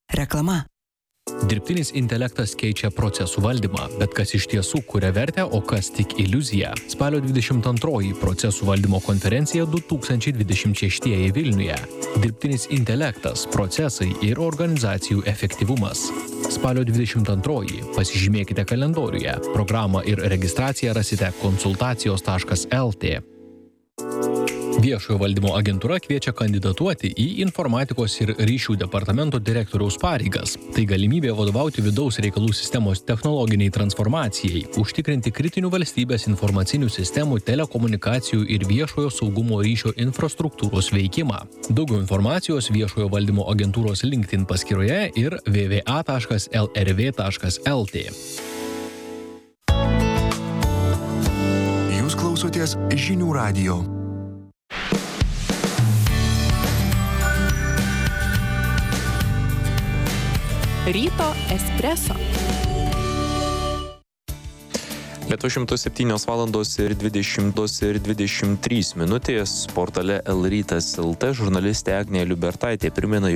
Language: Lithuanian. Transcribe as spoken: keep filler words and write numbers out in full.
Reklama. Dirbtinis intelektas keičia procesų valdymą, bet kas iš tiesų kuria vertę, o kas tik iliuzija. Spalio dvidešimt antroji procesų valdymo konferencija du tūkstančiai dvidešimt šeštieji Vilniuje. Dirbtinis intelektas, procesai ir organizacijų efektyvumas. Spalio dvidešimt antroji pasižymėkite kalendoriuje. Programą ir registraciją rasite konsultacijos taškas el tė. Viešojo valdymo agentūra kviečia kandidatuoti į informatikos ir ryšių departamento direktoriaus pareigas. Tai galimybė vadovauti vidaus reikalų sistemos technologiniai transformacijai, užtikrinti kritinių valstybės informacinių sistemų, telekomunikacijų ir viešojo saugumo ryšio infrastruktūros veikimą. Daugiau informacijos viešojo valdymo agentūros LinkedIn paskyroje ir v v a taškas el er vė taškas el tė. Jūs klausotės Žinių radijo. Ryto espreso. Lietuvoje šimtas septynios valandos ir dvidešimt ir dvidešimt trys minutės. Portale L rytas taškas el tė žurnalistė Agnė Liubertaitė primena,